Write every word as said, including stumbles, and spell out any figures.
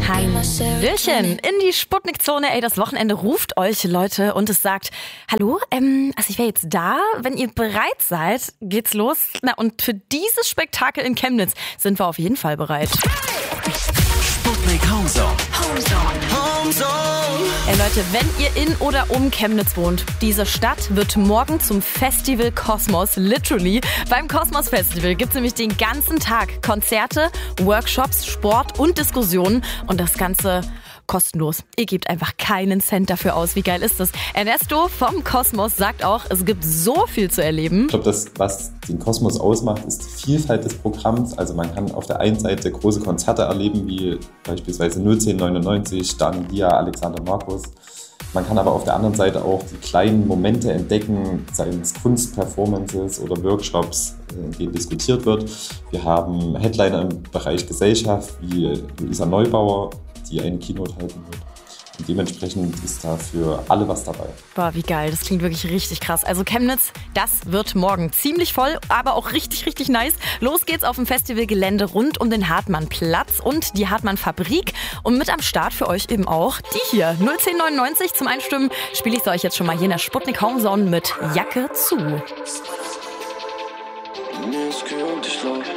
Hallöchen in die Sputnik-Zone. Ey, das Wochenende ruft euch, Leute, und es sagt, hallo, ähm, also ich wäre jetzt da. Wenn ihr bereit seid, geht's los. Na, und für dieses Spektakel in Chemnitz sind wir auf jeden Fall bereit. Sputnik Homezone. Ey Leute, wenn ihr in oder um Chemnitz wohnt, diese Stadt wird morgen zum Festival Kosmos, literally. Beim Kosmos Festival gibt's nämlich den ganzen Tag Konzerte, Workshops, Sport und Diskussionen und das Ganze kostenlos. Ihr gebt einfach keinen Cent dafür aus. Wie geil ist das? Ernesto vom Kosmos sagt auch, es gibt so viel zu erleben. Ich glaube, das, was den Kosmos ausmacht, ist die Vielfalt des Programms. Also man kann auf der einen Seite große Konzerte erleben, wie beispielsweise null zehn neunundneunzig, Dani Dia, Alexander Markus. Man kann aber auf der anderen Seite auch die kleinen Momente entdecken, seien es Kunstperformances oder Workshops, in denen diskutiert wird. Wir haben Headliner im Bereich Gesellschaft wie Luisa Neubauer, die eine Keynote halten wird. Und dementsprechend ist da für alle was dabei. Boah, wie geil. Das klingt wirklich richtig krass. Also Chemnitz, das wird morgen ziemlich voll, aber auch richtig, richtig nice. Los geht's auf dem Festivalgelände rund um den Hartmann-Platz und die Hartmann-Fabrik. Und mit am Start für euch eben auch die hier. null zehn neunundneunzig zum Einstimmen spiele ich euch jetzt schon mal hier in der Sputnik Homezone mit Jacke zu. Mir ist kühl und ich lauf.